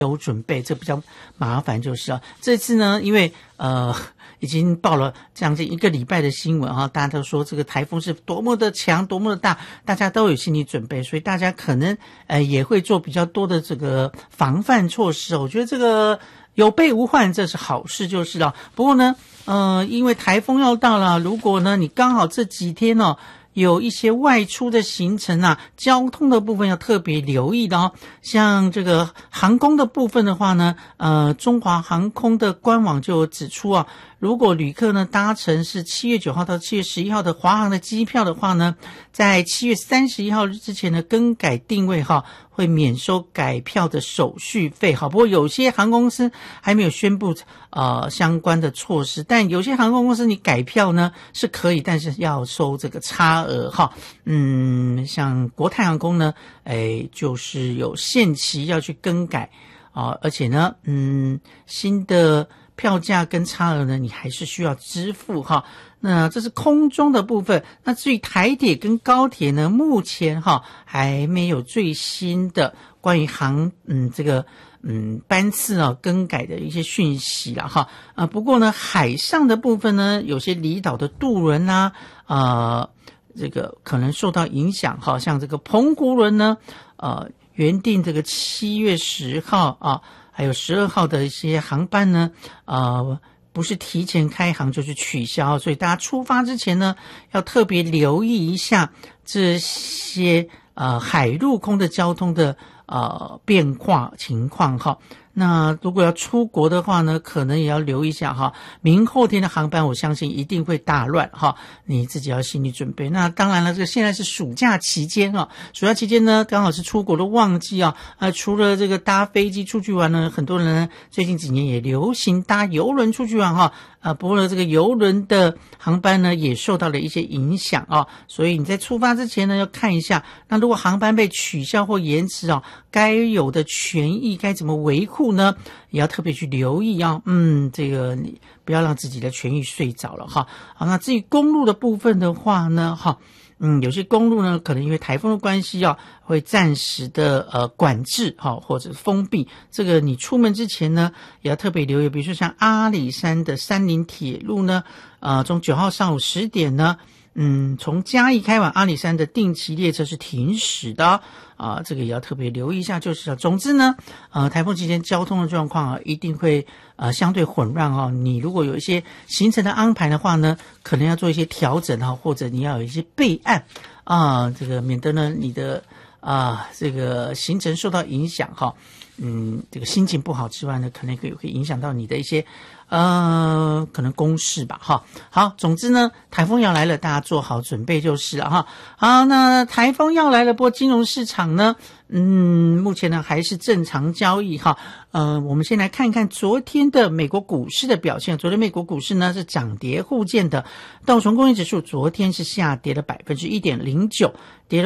有准备，这比较麻烦就是这次呢，因为已经报了将近1个礼拜的新闻大家都说这个台风是多么的强，多么的大，大家都有心理准备，所以大家可能也会做比较多的这个防范措施。我觉得这个有备无患，这是好事就是了。不过呢，因为台风要到了，如果呢你刚好这几天有一些外出的行程交通的部分要特别留意的像这个航空的部分的话呢，中华航空的官网就指出如果旅客呢搭乘是7月9号到7月11号的华航的机票的话呢，在7月31号之前呢更改定位会免收改票的手续费不过有些航空公司还没有宣布相关的措施，但有些航空公司你改票呢是可以，但是要收这个差额像国泰航空呢就是有限期要去更改而且呢新的票价跟差额呢你还是需要支付那这是空中的部分。那至于台铁跟高铁呢，目前还没有最新的关于这个班次更改的一些讯息啦不过呢海上的部分呢，有些离岛的渡轮这个可能受到影响像这个澎湖轮呢原定这个7月10号还有12号的一些航班呢不是提前开航就是取消，所以大家出发之前呢要特别留意一下这些海陆空的交通的变化情况那如果要出国的话呢，可能也要留意一下明后天的航班我相信一定会大乱你自己要心理准备。那当然了，这个现在是暑假期间暑假期间呢刚好是出国的旺季除了这个搭飞机出去玩呢，很多人呢最近几年也流行搭邮轮出去玩不过这个邮轮的航班呢也受到了一些影响所以你在出发之前呢要看一下，那如果航班被取消或延迟该有的权益该怎么维护呢，也要特别去留意这个你不要让自己的权益睡着了好，那至于公路的部分的话呢有些公路呢可能因为台风的关系会暂时的管制或者封闭，这个你出门之前呢也要特别留意。比如说像阿里山的山林铁路呢从9号上午10点呢从嘉义开往阿里山的定期列车是停驶的这个也要特别留意一下就是总之呢台风期间交通的状况一定会相对混乱你如果有一些行程的安排的话呢，可能要做一些调整或者你要有一些备案这个免得呢你的这个行程受到影响这个心情不好之外呢，可能会影响到你的一些可能公事吧好，总之呢台风要来了，大家做好准备就是了好，那台风要来了，不过金融市场呢目前呢还是正常交易我们先来看一看昨天的美国股市的表现。昨天美国股市呢是涨跌互见的，道琼工业指数昨天是下跌了 1.09%， 跌了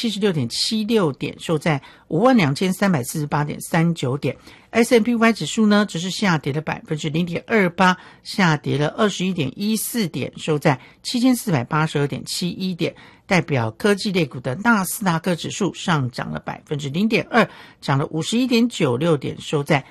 576.76 点，收在 52,348.39 点。S&P 500 指数呢只是下跌了 0.28%， 下跌了 21.14 点，收在 7,482.71 点。代表科技类股的纳斯达克指数上涨了 0.2%， 涨了 51.96 点，收在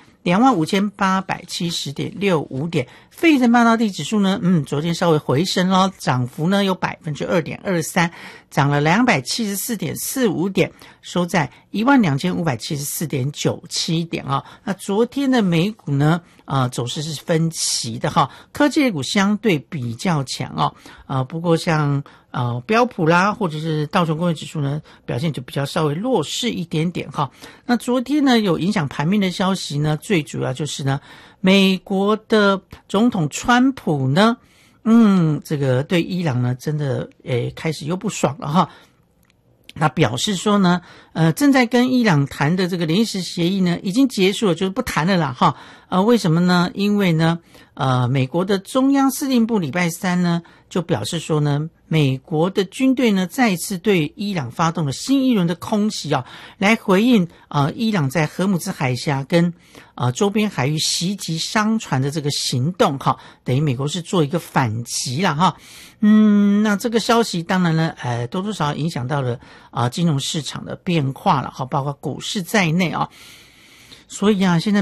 25,870.65 点。费城半导体指数呢昨天稍微回升了，涨幅呢有 2.23%， 涨了 274.45 点，收在 12,574.97 点那昨天的美股呢走势是分歧的科技类股相对比较强不过像标普啦或者是道琼工业指数呢表现就比较稍微弱势一点点那昨天呢有影响盘面的消息呢，最主要就是呢美国的总统川普呢这个对伊朗呢真的开始又不爽了他表示说呢正在跟伊朗谈的这个临时协议呢已经结束了，就是不谈了啦为什么呢？因为呢美国的中央司令部礼拜三呢就表示说呢，美国的军队呢再次对伊朗发动了新一轮的空袭来回应伊朗在荷姆兹海峡跟周边海域袭击商船的这个行动等于美国是做一个反击啦那这个消息当然呢多多少少影响到了金融市场的变化了包括股市在内所以啊，现在